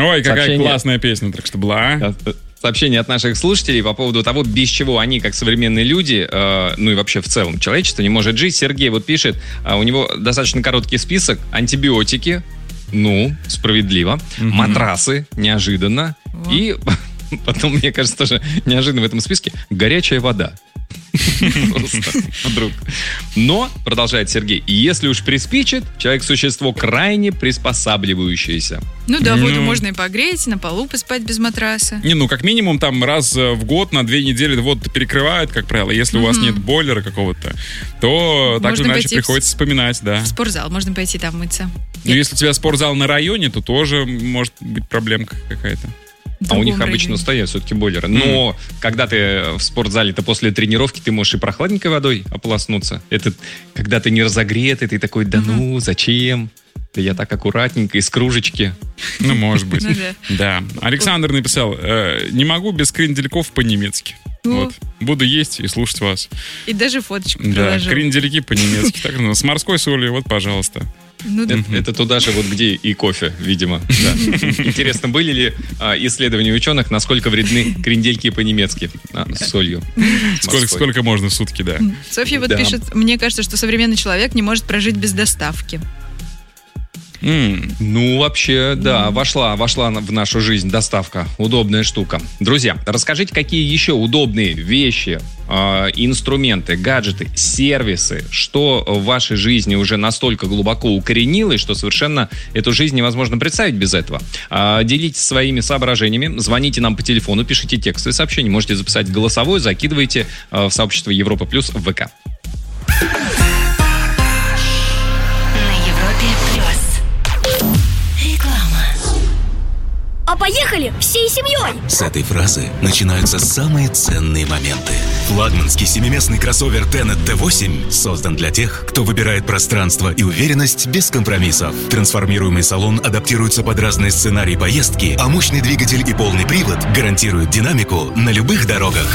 Ой, какая классная песня только что была, а? Сообщение от наших слушателей по поводу того, без чего они, как современные люди, ну и вообще в целом человечество, не может жить. Сергей вот пишет, у него достаточно короткий список: антибиотики, ну, справедливо, матрасы, неожиданно, и потом, мне кажется, тоже неожиданно в этом списке, горячая вода. Просто вдруг. Но, продолжает Сергей, если уж приспичит, человек — существо крайне приспосабливающееся. Ну да, воду можно и погреть, на полу поспать без матраса. Не, ну как минимум там раз в год на 2 недели воду перекрывают, как правило. Если у вас нет бойлера какого-то, то так или иначе приходится вспоминать, да. В спортзал можно пойти там мыться. Ну если у тебя спортзал на районе, то тоже может быть проблемка какая-то. А у них обычно стоят все-таки бойлеры. Но когда ты в спортзале-то после тренировки, ты можешь и прохладненькой водой ополоснуться. Это когда ты не разогретый, ты такой, да ну, зачем? Да я так аккуратненько, из кружечки. Ну, может быть. Да. Александр написал, не могу без крендельков по-немецки. Вот. Буду есть и слушать вас. И даже фоточку приложил. Да, крендельки по-немецки. Так, с морской солью, вот, пожалуйста. Ну, это туда же, вот где и кофе, видимо. Да. Интересно, были ли исследования ученых, насколько вредны крендельки по-немецки с солью? Сколько можно в сутки, да. Софья вот пишет, мне кажется, что современный человек не может прожить без доставки. Ну, вообще, да, вошла в нашу жизнь доставка. Удобная штука. Друзья, расскажите, какие еще удобные вещи, инструменты, гаджеты, сервисы, что в вашей жизни уже настолько глубоко укоренилось, что совершенно эту жизнь невозможно представить без этого. Делитесь своими соображениями, звоните нам по телефону, пишите текстовые сообщения, можете записать голосовое, закидывайте в сообщество Европа Плюс в ВК. А поехали всей семьей! С этой фразы начинаются самые ценные моменты. Флагманский семиместный кроссовер Tenet T8 создан для тех, кто выбирает пространство и уверенность без компромиссов. Трансформируемый салон адаптируется под разные сценарии поездки, а мощный двигатель и полный привод гарантируют динамику на любых дорогах.